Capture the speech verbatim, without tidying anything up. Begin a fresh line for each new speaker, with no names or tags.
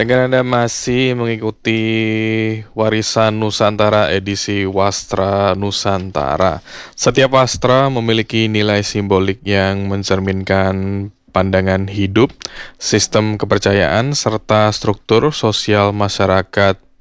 dengan Anda masih mengikuti Warisan Nusantara edisi Wastra Nusantara. Setiap wastra memiliki nilai simbolik yang mencerminkan pandangan hidup, sistem kepercayaan, serta struktur sosial masyarakat